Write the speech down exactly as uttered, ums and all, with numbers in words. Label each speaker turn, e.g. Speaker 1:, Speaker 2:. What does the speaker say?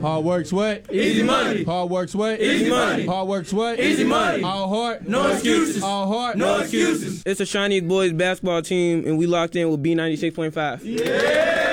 Speaker 1: Hard work, sweat.
Speaker 2: Easy money.
Speaker 1: Hard work, sweat.
Speaker 2: Easy money.
Speaker 1: Hard work, sweat.
Speaker 2: Easy money.
Speaker 1: All heart.
Speaker 2: No excuses.
Speaker 1: All heart.
Speaker 2: No excuses.
Speaker 3: It's a Shawnees boys basketball team, and we locked in with B ninety-six point five.
Speaker 2: Yeah!